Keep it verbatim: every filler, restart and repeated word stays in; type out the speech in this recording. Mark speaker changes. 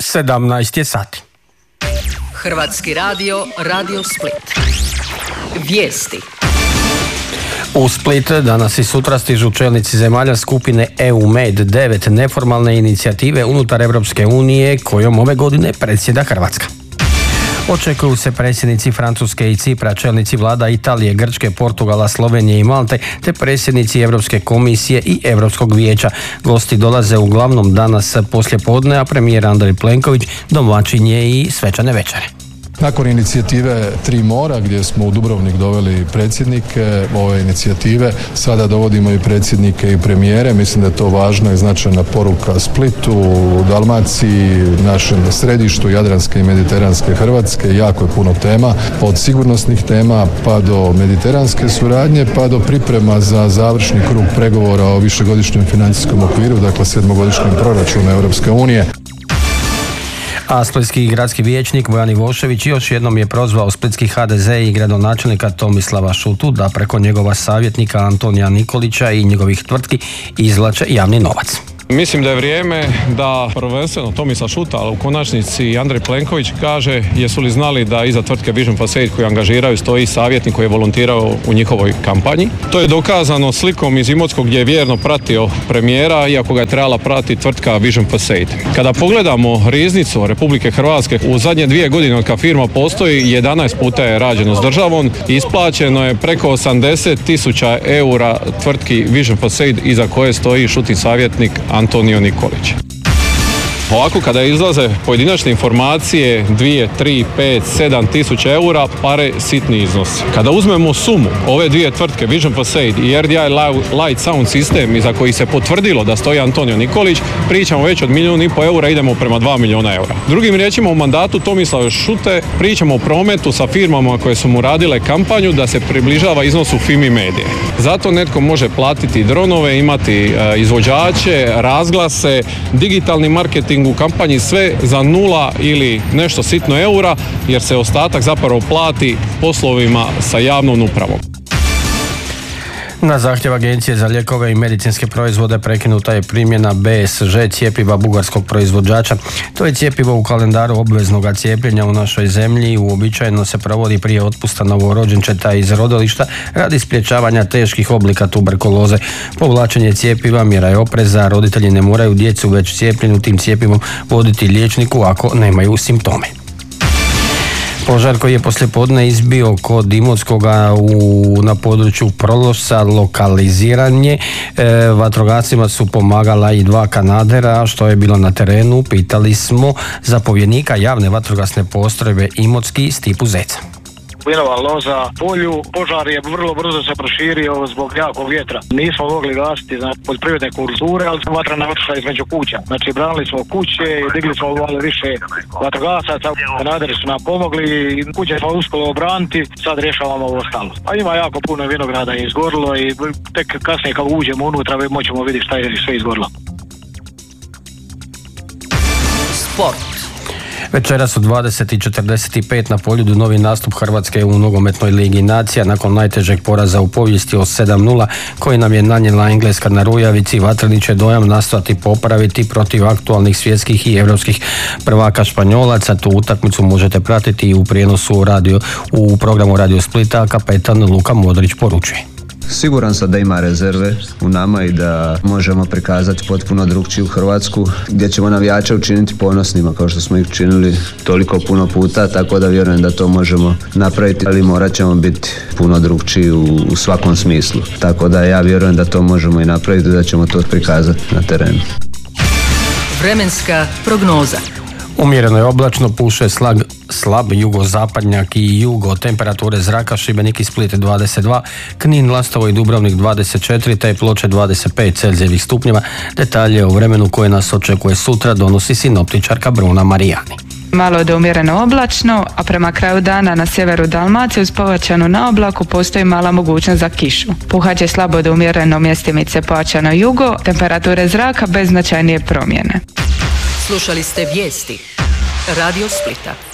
Speaker 1: sedamnaest je sati.
Speaker 2: Hrvatski radio, Radio Split. Vijesti.
Speaker 1: U Split danas i sutra stižu čelnici zemalja skupine E U Med devet, neformalne inicijative unutar Europske unije kojom ove godine predsjeda Hrvatska. Očekuju se predsjednici Francuske i Cipra, čelnici vlada Italije, Grčke, Portugala, Slovenije i Malte, te predsjednici Europske komisije i Europskog vijeća. Gosti dolaze uglavnom danas poslijepodne, a premijer Andrej Plenković domaćin je i svečane večere.
Speaker 3: Nakon inicijative Tri mora, gdje smo u Dubrovnik doveli predsjednike ove inicijative, sada dovodimo i predsjednike i premijere. Mislim da je to važna i značajna poruka Splitu, Dalmaciji, našem središtu Jadranske i Mediteranske Hrvatske. Jako je puno tema, od sigurnosnih tema pa do mediteranske suradnje, pa do priprema za završni krug pregovora o višegodišnjem financijskom okviru, dakle sedmogodišnjem proračunu Europske unije.
Speaker 1: A splitski gradski vijećnik Bojan Ivošević još jednom je prozvao splitski H D Z i gradonačelnika Tomislava Šutu da preko njegova savjetnika Antonija Nikolića i njegovih tvrtki izvlače javni novac.
Speaker 4: Mislim da je vrijeme da prvenstveno Tomislav Šuta, ali u konačnici i Andrej Plenković kaže jesu li znali da iza tvrtke Vision Facade koju angažiraju stoji savjetnik koji je volontirao u njihovoj kampanji. To je dokazano slikom iz Imotskog gdje je vjerno pratio premijera, iako ga je trebala pratiti tvrtka Vision Facade. Kada pogledamo riznicu Republike Hrvatske, u zadnje dvije godine od kad firma postoji, jedanaest puta je rađeno s državom i isplaćeno je preko osamdeset tisuća eura tvrtki Vision Facade iza koje stoji Šutin savjetnik Antonio Nikolić. Ovako kada izlaze pojedinačne informacije dvije, tri, pet, sedam tisuća eura, pare sitni iznos. Kada uzmemo sumu ove dvije tvrtke Vision Facade i R D I Light Sound System iza kojih se potvrdilo da stoji Antonio Nikolić, pričamo već od milijun i pol eura, idemo prema dva milijuna eura. Drugim riječima, u mandatu Tomislava Šute pričamo o prometu sa firmama koje su mu radile kampanju da se približava iznosu Fimi Medije. Zato netko može platiti dronove, imati izvođače, razglase, digitalni marketing u kampanji, sve za nula ili nešto sitno eura, jer se ostatak zapravo plati poslovima sa javnom upravom.
Speaker 1: Na zahtjev Agencije za lijekove i medicinske proizvode prekinuta je primjena B S Ž cjepiva bugarskog proizvođača. To je cjepivo u kalendaru obveznog cijepljenja u našoj zemlji i uobičajeno se provodi prije otpusta novorođenčeta iz rodilišta radi sprječavanja teških oblika tuberkuloze. Povlačenje cjepiva mjera je opreza, roditelji ne moraju djecu već cijepljenu tim cjepivom voditi liječniku ako nemaju simptome. Požar koji je poslijepodne izbio kod Imotskoga u, na području Prolosa lokaliziran je. E, vatrogascima su pomagala i dva kanadera, što je bilo na terenu. Pitali smo zapovjednika javne vatrogasne postrojbe Imotski Stipu Zeca.
Speaker 5: Plinova loza polju, požar je vrlo brzo se proširio zbog jakog vjetra. Nismo mogli gasiti na poljoprivredne kulture, ali vatra navršila između kuća. Znači, branili smo kuće i digli smo malo više vatrogasaca. Kanaderi su nam pomogli i kuće smo uspjeli obraniti, sad rješavamo ovo ostalo. A ima jako puno vinograda je izgorilo i tek kasnije kad uđemo unutra moćemo vidjeti šta je sve izgorilo.
Speaker 2: Sport.
Speaker 1: Večeras u dvadeset i četrdeset pet na Poljudu novi nastup Hrvatske u nogometnoj ligi nacija nakon najtežeg poraza u povijesti od sedam nula koji nam je nanijela Engleska na Rujavici. Vatreni će dojam nastojati popraviti protiv aktualnih svjetskih i europskih prvaka Španjolaca. Tu utakmicu možete pratiti i u prijenosu radio, u programu Radio Splita. Kapetan Luka Modrić poručuje:
Speaker 6: Siguran sam da ima rezerve u nama i da možemo prikazati potpuno drugčiju Hrvatsku gdje ćemo navijače učiniti ponosnima kao što smo ih učinili toliko puno puta, tako da vjerujem da to možemo napraviti, ali morat ćemo biti puno drugčiji u, u svakom smislu. Tako da ja vjerujem da to možemo i napraviti i da ćemo to prikazati na terenu.
Speaker 2: Vremenska prognoza.
Speaker 1: Umjereno je oblačno, puše slag, slab jugozapadnjak i jugo. Temperature zraka Šibenik i Split dvadeset dva, Knin, Lastovo i Dubrovnik dvadeset četiri, te Ploče dvadeset pet Celzijevih stupnjeva. Detalje o vremenu koje nas očekuje sutra donosi sinoptičarka Bruna Marijani.
Speaker 7: Malo do umjereno oblačno, a prema kraju dana na sjeveru Dalmacije uz povećanu na oblaku postoji mala mogućnost za kišu. Puhat će slabo do umjereno mjestimice pojačano jugo, temperature zraka bez značajnije promjene.
Speaker 2: Slušali ste vijesti Radio Splita.